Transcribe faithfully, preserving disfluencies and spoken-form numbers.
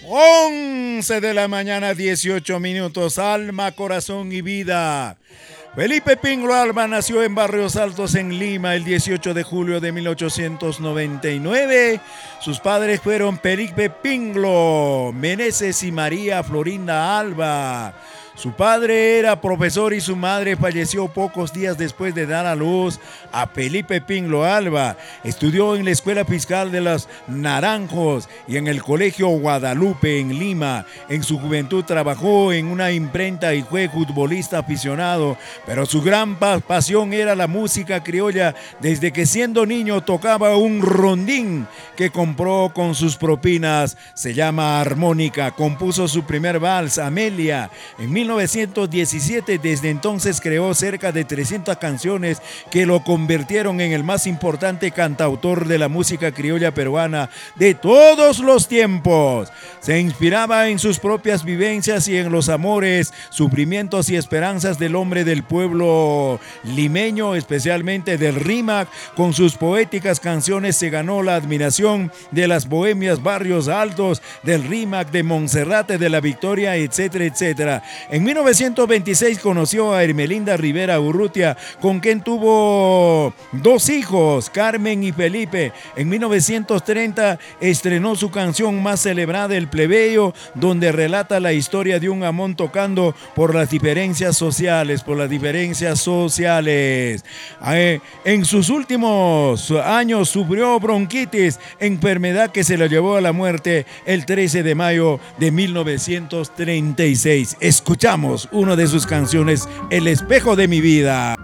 once de la mañana, dieciocho minutos, alma, corazón y vida. Felipe Pinglo Alba nació en Barrios Altos, en Lima, el dieciocho de julio de mil ochocientos noventa y nueve. Sus padres fueron Felipe Pinglo Meneses y María Florinda Alba. Su padre era profesor y su madre falleció pocos días después de dar a luz a Felipe Pinglo Alba. Estudió en la Escuela Fiscal de los Naranjos y en el Colegio Guadalupe en Lima. En su juventud trabajó en una imprenta y fue futbolista aficionado, pero su gran pasión era la música criolla. Desde que siendo niño tocaba un rondín que compró con sus propinas. Se llama armónica. Compuso su primer vals, Amelia, en mil novecientos diecisiete. Desde entonces creó cerca de trescientas canciones que lo convirtieron en el más importante cantautor de la música criolla peruana de todos los tiempos. Se inspiraba en sus propias vivencias y en los amores, sufrimientos y esperanzas del hombre del pueblo limeño, especialmente del Rímac. Con sus poéticas canciones se ganó la admiración de las bohemias Barrios Altos, del Rímac, de Monserrate, de la Victoria, etcétera, etcétera. En mil novecientos veintiséis conoció a Hermelinda Rivera Urrutia, con quien tuvo dos hijos, Carmen y Felipe. En mil novecientos treinta estrenó su canción más celebrada, El Plebeyo, donde relata la historia de un amón tocando por las diferencias sociales, por las diferencias sociales. En sus últimos años sufrió bronquitis, enfermedad que se lo llevó a la muerte el trece de mayo de mil novecientos treinta y seis. Escuchamos una de sus canciones, El espejo de mi vida.